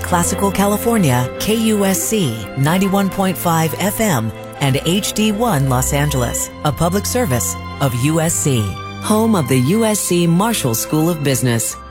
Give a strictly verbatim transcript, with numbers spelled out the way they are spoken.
Classical California, K U S C ninety-one point five F M, and H D one Los Angeles, a public service of U S C, home of the U S C Marshall School of Business.